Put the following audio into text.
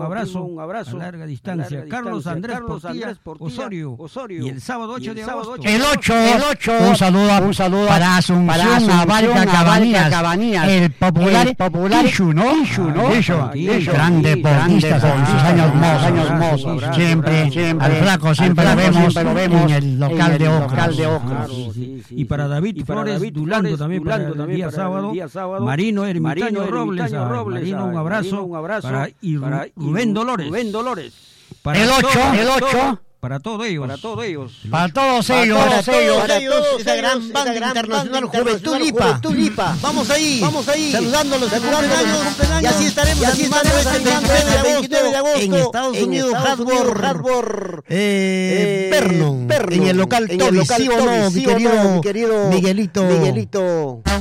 abrazo a larga distancia. Carlos Andrés Portilla Osorio. Y el sábado 8 de agosto. El 8, un saludo para Asunción Abarca Cabanías, el popular Ishu, ¿no? Gran deportista con sus años mozos. Siempre, al flaco siempre lo vemos en el local de Ocras. Y para David Flores Dulando también para el día sábado. Marino Ermitaño Robles. Marino, un abrazo para Rubén Dolores. Para el 8. Para todos ellos. Para todos ellos. Esa gran banda internacional Juventud Lipa. Vamos ahí. Saludándolos en cumpleaños. Y así estaremos animando este 29 de agosto en Estados Unidos, Harbor, Vernon. En el local Toby, ¿sí o no, mi querido Miguelito?